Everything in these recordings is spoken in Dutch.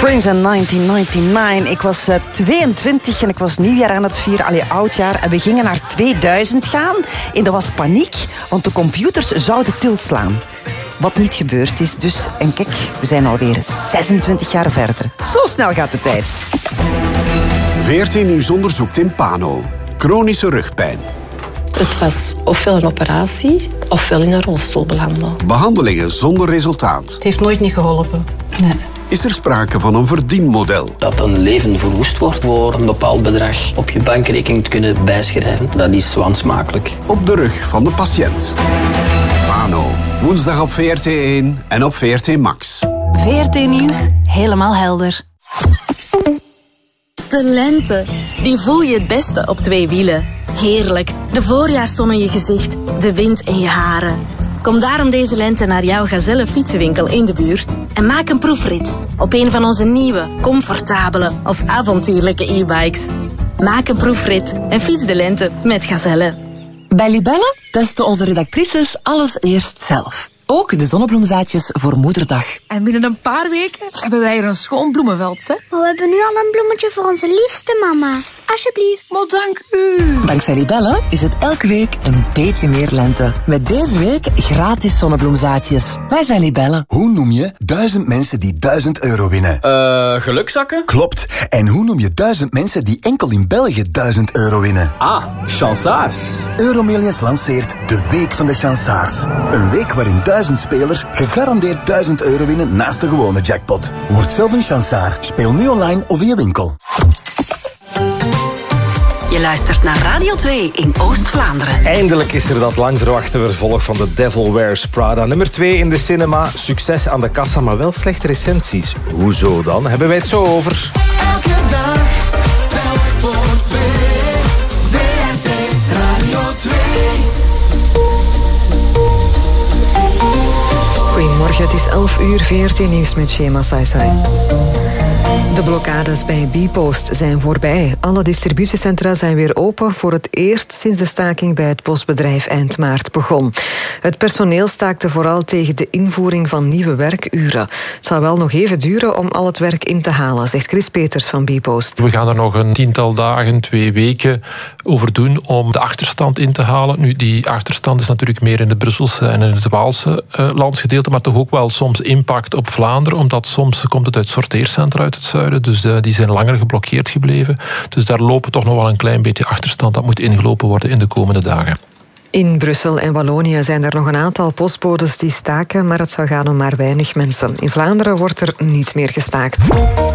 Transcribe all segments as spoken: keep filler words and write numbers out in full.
Prince in negentien negenennegentig. Ik was uh, tweeëntwintig en ik was nieuwjaar aan het vieren, allee, oudjaar. En we gingen naar tweeduizend gaan. En er was paniek, want de computers zouden tilslaan. Wat niet gebeurd is dus. En kijk, we zijn alweer zesentwintig jaar verder. Zo snel gaat de tijd. V R T Nieuws onderzoekt in Pano. Chronische rugpijn. Het was ofwel een operatie, ofwel in een rolstoel belanden. Behandelingen zonder resultaat. Het heeft nooit niet geholpen. Nee. Is er sprake van een verdienmodel? Dat een leven verwoest wordt voor een bepaald bedrag op je bankrekening te kunnen bijschrijven, dat is wansmakelijk. Op de rug van de patiënt. Pano. Woensdag op V R T één en op V R T Max. V R T Nieuws, helemaal helder. De lente, die voel je het beste op twee wielen. Heerlijk, de voorjaarszon in je gezicht, de wind in je haren. Kom daarom deze lente naar jouw Gazelle fietsenwinkel in de buurt en maak een proefrit op een van onze nieuwe, comfortabele of avontuurlijke e-bikes. Maak een proefrit en fiets de lente met Gazelle. Bij Libelle testen onze redactrices alles eerst zelf. Ook de zonnebloemzaadjes voor Moederdag. En binnen een paar weken hebben wij er een schoon bloemenveld, hè? Maar we hebben nu al een bloemetje voor onze liefste mama. Alsjeblieft. Maar dank u. Dankzij Libelle is het elke week een beetje meer lente. Met deze week gratis zonnebloemzaadjes. Wij zijn Libelle. Hoe noem je duizend mensen die duizend euro winnen? Eh, uh, gelukzakken? Klopt. En hoe noem je duizend mensen die enkel in België duizend euro winnen? Ah, chansaars. Euromillions lanceert de Week van de Chansaars. Een week waarin duizend spelers gegarandeerd duizend euro winnen naast de gewone jackpot. Word zelf een chansaar. Speel nu online of via winkel. Je luistert naar Radio twee in Oost-Vlaanderen. Eindelijk is er dat lang verwachte vervolg van The Devil Wears Prada. Nummer twee in de cinema, succes aan de kassa, maar wel slechte recensies. Hoezo dan? Hebben wij het zo over. Elke dag, telk voor twee. V R T Radio twee. Goedemorgen, het is elf uur, V R T Nieuws met Shema Saisai. De blokkades bij Bpost zijn voorbij. Alle distributiecentra zijn weer open voor het eerst sinds de staking bij het postbedrijf eind maart begon. Het personeel staakte vooral tegen de invoering van nieuwe werkuren. Het zal wel nog even duren om al het werk in te halen, zegt Chris Peters van Bpost. We gaan er nog een tiental dagen, twee weken over doen om de achterstand in te halen. Nu, die achterstand is natuurlijk meer in de Brusselse en in het Waalse uh, landsgedeelte, maar toch ook wel soms impact op Vlaanderen, omdat soms komt het uit sorteercentra uit het zuiden. Dus uh, die zijn langer geblokkeerd gebleven. Dus daar lopen toch nog wel een klein beetje achterstand. Dat moet ingelopen worden in de komende dagen. In Brussel en Wallonië zijn er nog een aantal postbodes die staken, maar het zou gaan om maar weinig mensen. In Vlaanderen wordt er niet meer gestaakt.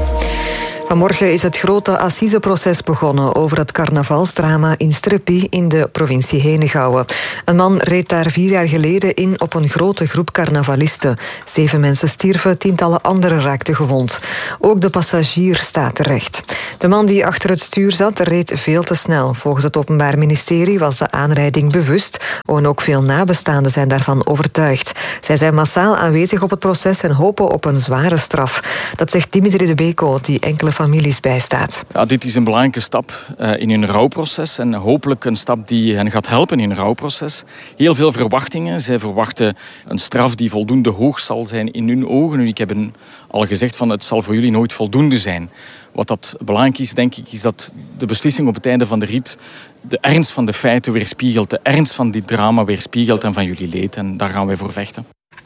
Vanmorgen is het grote assiseproces begonnen over het carnavalsdrama in Streppie in de provincie Henegouwen. Een man reed daar vier jaar geleden in op een grote groep carnavalisten. Zeven mensen stierven, tientallen anderen raakten gewond. Ook de passagier staat terecht. De man die achter het stuur zat reed veel te snel. Volgens het Openbaar Ministerie was de aanrijding bewust. En ook veel nabestaanden zijn daarvan overtuigd. Zij zijn massaal aanwezig op het proces en hopen op een zware straf. Dat zegt Dimitri de Beko, die enkele families bijstaat. Ja, dit is een belangrijke stap uh, in hun rouwproces en hopelijk een stap die hen gaat helpen in hun rouwproces. Heel veel verwachtingen. Zij verwachten een straf die voldoende hoog zal zijn in hun ogen. Ik heb al gezegd van het zal voor jullie nooit voldoende zijn. Wat dat belangrijk is, denk ik, is dat de beslissing op het einde van de rit de ernst van de feiten weerspiegelt, de ernst van dit drama weerspiegelt en van jullie leed. En daar gaan wij voor vechten.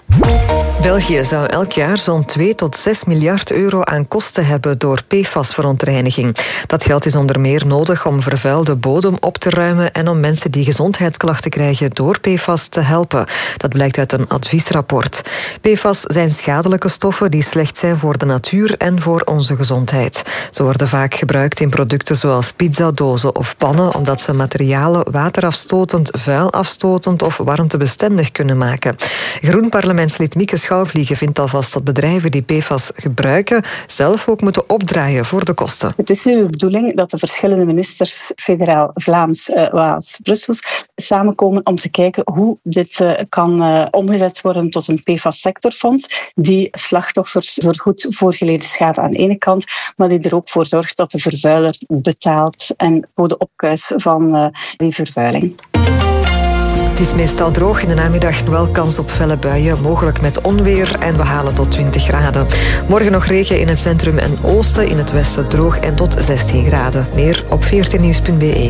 België zou elk jaar zo'n twee tot zes miljard euro aan kosten hebben door P F A S-verontreiniging. Dat geld is onder meer nodig om vervuilde bodem op te ruimen en om mensen die gezondheidsklachten krijgen door P F A S te helpen. Dat blijkt uit een adviesrapport. P F A S zijn schadelijke stoffen die slecht zijn voor de natuur en voor onze gezondheid. Ze worden vaak gebruikt in producten zoals pizzadozen of pannen, omdat ze materialen waterafstotend, vuilafstotend of warmtebestendig kunnen maken. Groen parlementslid Mieke Schouwvliegen vindt alvast dat bedrijven die P F A S gebruiken zelf ook moeten opdraaien voor de kosten. Het is nu de bedoeling dat de verschillende ministers, federaal, Vlaams, uh, Waals, Brussels, samenkomen om te kijken hoe dit uh, kan uh, omgezet worden tot een P F A S-sectorfonds die slachtoffers vergoedt voor geleden schade aan de ene kant, maar die er ook voor zorgt dat de vervuiler betaalt en voor de opkuis van uh, die vervuiling. Het is meestal droog, in de namiddag wel kans op felle buien, mogelijk met onweer en we halen tot twintig graden. Morgen nog regen in het centrum en oosten, in het westen droog en tot zestien graden. Meer op veertien nieuws punt b e.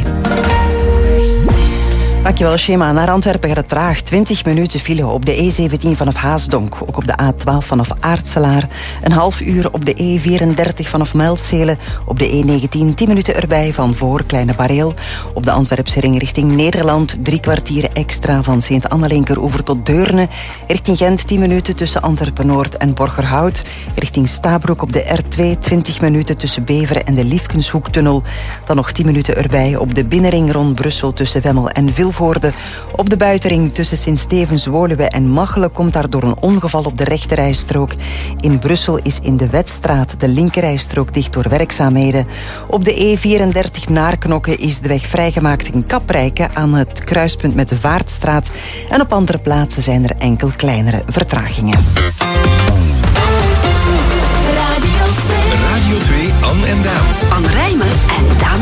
Dankjewel, Shema. Naar Antwerpen gaat het traag. twintig minuten file op de E zeventien vanaf Haasdonk. Ook op de A twaalf vanaf Aartselaar. Een half uur op de E vierendertig vanaf Mijlselen. Op de E negentien tien minuten erbij van voor Kleine Bareel. Op de Antwerpse ring richting Nederland. Drie kwartieren extra van Sint-Annelinkeroever tot Deurne. Richting Gent tien minuten tussen Antwerpen-Noord en Borgerhout. Richting Stabroek op de R twee twintig minuten tussen Beveren en de Liefkenshoektunnel. Dan nog tien minuten erbij op de binnenring rond Brussel tussen Wemmel en Vilvoorde. Op de buitenring tussen Sint-Stevens, Woluwe en Machelen komt daardoor een ongeval op de rechterrijstrook. In Brussel is in de Wetstraat de linkerrijstrook dicht door werkzaamheden. Op de E vierendertig naar Knokke is de weg vrijgemaakt in Kaprijke aan het kruispunt met de Vaartstraat. En op andere plaatsen zijn er enkel kleinere vertragingen. Radio twee, Anne en Daan. Anne Rijmen en Daan